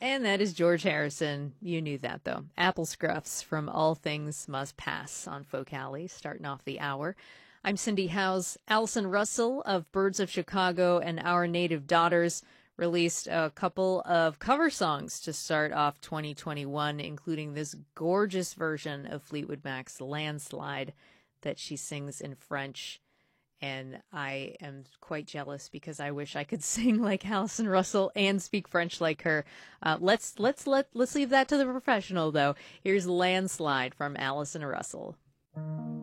And that is George Harrison. You knew that, though. Apple Scruffs from All Things Must Pass on Folk Alley, starting off the hour. I'm Cindy Howes. Allison Russell of Birds of Chicago and Our Native Daughters released a couple of cover songs to start off 2021, including this gorgeous version of Fleetwood Mac's Landslide that she sings in French. And I am quite jealous because I wish I could sing like Allison Russell and speak French like her. Let's leave that to the professional, though. Here's Landslide from Allison Russell.